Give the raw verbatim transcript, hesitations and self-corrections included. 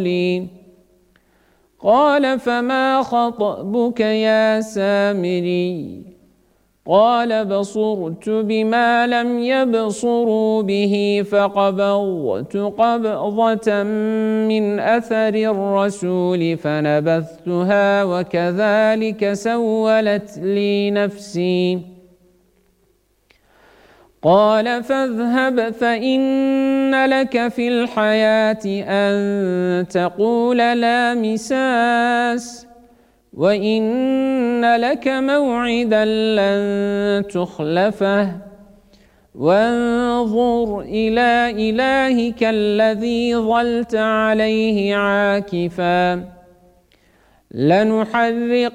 قال فما خطبك يا سامري قال بصرت بما لم يبصروا به فقبضت قبضة من أثر الرسول فنبذتها وكذلك سولت لي نفسي قال فاذهب فإن لك في الحياة أن تقول لا مساس وإن لك موعدا لن تخلفه وانظر إلى إلهك الذي ظلت عليه عاكفا لنحرق